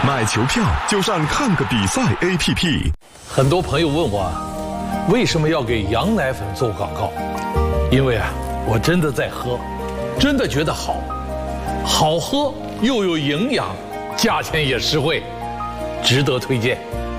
买球票就上看个比赛 APP。 很多朋友问我，为什么要给羊奶粉做广告？因为我真的在喝，真的觉得好喝又有营养，价钱也实惠，值得推荐。